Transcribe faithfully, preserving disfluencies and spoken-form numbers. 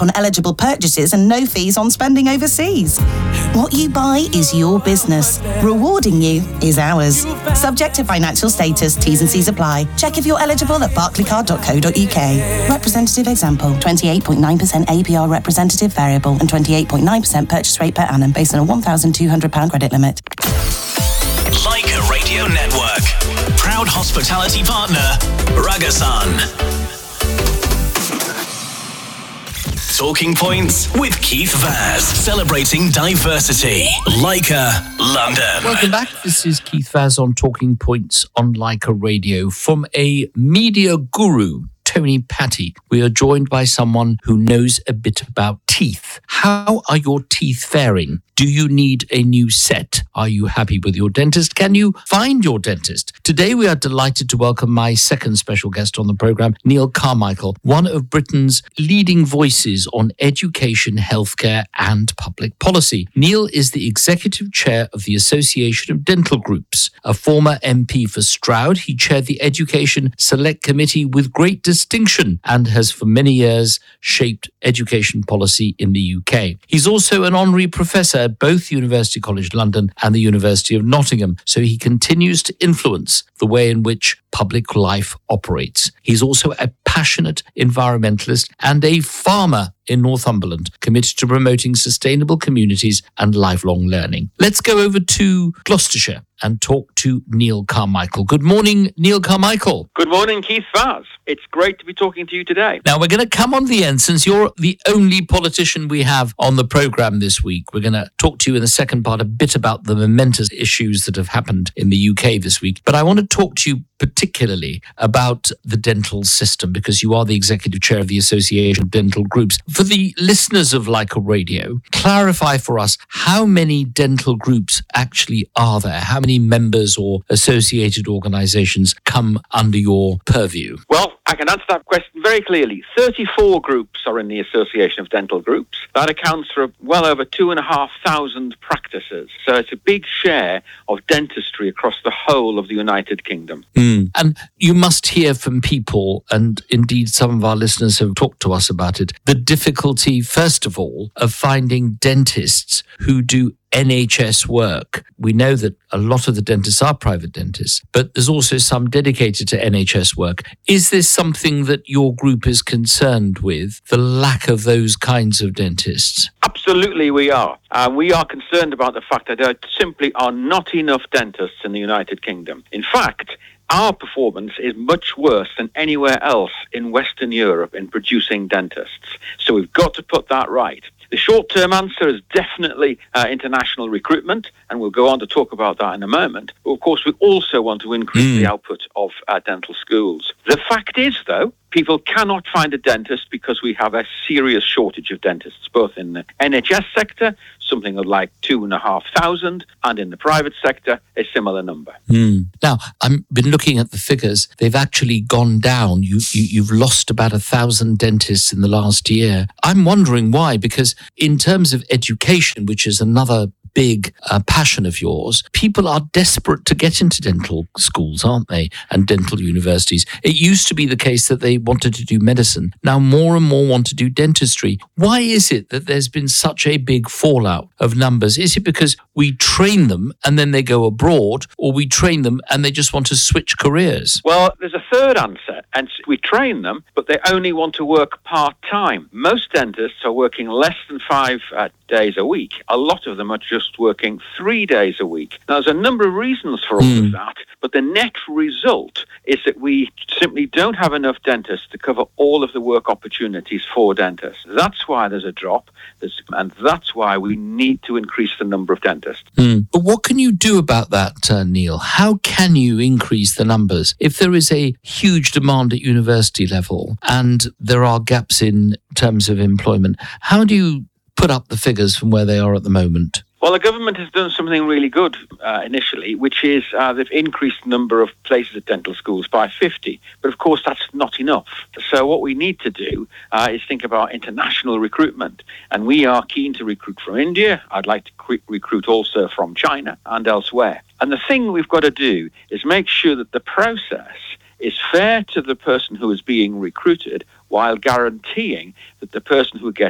on eligible purchases and no fees on spending overseas. What you buy is your business. Rewarding you is ours. Subject to financial status, T's and C's apply. Check if you're eligible at barclaycard dot co dot uk. Representative example, twenty-eight point nine percent A P R representative variable and twenty-eight point nine percent purchase rate per annum based on a one thousand two hundred pounds credit limit. Leica Radio Network. Proud hospitality partner, Ragasan. Talking Points with Keith Vaz, celebrating diversity. Leica, London. Welcome back. This is Keith Vaz on Talking Points on Leica Radio. From a media guru, Tony Patty, we are joined by someone who knows a bit about teeth. How are your teeth faring? Do you need a new set? Are you happy with your dentist? Can you find your dentist? Today we are delighted to welcome my second special guest on the programme, Neil Carmichael, one of Britain's leading voices on education, healthcare and public policy. Neil is the executive chair of the Association of Dental Groups. A former M P for Stroud, he chaired the Education Select Committee with great distinction and has for many years shaped education policy in the U K. He's also an honorary professor at both University College London and the University of Nottingham, so he continues to influence the way in which public life operates. He's also a passionate environmentalist and a farmer in Northumberland, committed to promoting sustainable communities and lifelong learning. Let's go over to Gloucestershire and talk to Neil Carmichael. Good morning, Neil Carmichael. Good morning, Keith Vaz. It's great to be talking to you today. Now, we're going to come on the end, since you're the only politician we have on the programme this week. We're going to talk to you in the second part a bit about the momentous issues that have happened in the U K this week. But I want to talk to you particularly about the dental system, because you are the executive chair of the Association of Dental Groups. For the listeners of Leica Radio, clarify for us how many dental groups actually are there? How many members or associated organisations come under your purview? Well, I can answer that question very clearly. thirty-four groups are in the Association of Dental Groups. That accounts for well over two and a half thousand practices. So it's a big share of dentistry across the whole of the United Kingdom. Mm. And you must hear from people, and indeed some of our listeners have talked to us about it, the difficulty, first of all, of finding dentists who do N H S work. We know that a lot of the dentists are private dentists, but there's also some dedicated to N H S work. Is this something that your group is concerned with, the lack of those kinds of dentists? Absolutely we are. Uh, we are concerned about the fact that there simply are not enough dentists in the United Kingdom. In fact, our performance is much worse than anywhere else in Western Europe in producing dentists. So we've got to put that right. The short-term answer is definitely uh, international recruitment, and we'll go on to talk about that in a moment. But of course, we also want to increase mm. the output of uh, dental schools. The fact is, though, people cannot find a dentist because we have a serious shortage of dentists, both in the N H S sector, something like two and a half thousand, and in the private sector, a similar number. Mm. Now, I've been looking at the figures. They've actually gone down. You, you, you've lost about a thousand dentists in the last year. I'm wondering why, because in terms of education, which is another big uh, passion of yours, people are desperate to get into dental schools, aren't they? And dental universities. It used to be the case that they wanted to do medicine. Now more and more want to do dentistry. Why is it that there's been such a big fallout of numbers? Is it because we train them and then they go abroad, or we train them and they just want to switch careers? Well, there's a third answer, and we train them, but they only want to work part-time. Most dentists are working less than five uh, days a week. A lot of them are just working three days a week. Now, there's a number of reasons for all mm. of that, but the net result is that we simply don't have enough dentists to cover all of the work opportunities for dentists. That's why there's a drop, there's, and that's why we need to increase the number of dentists. Mm. But what can you do about that, uh, Neil? How can you increase the numbers? If there is a huge demand at university level and there are gaps in terms of employment, how do you put up the figures from where they are at the moment? Well, the government has done something really good uh, initially, which is uh, they've increased the number of places at dental schools by fifty. But of course, that's not enough. So what we need to do uh, is think about international recruitment. And we are keen to recruit from India. I'd like to cre- recruit also from China and elsewhere. And the thing we've got to do is make sure that the process is fair to the person who is being recruited, while guaranteeing that the person who gets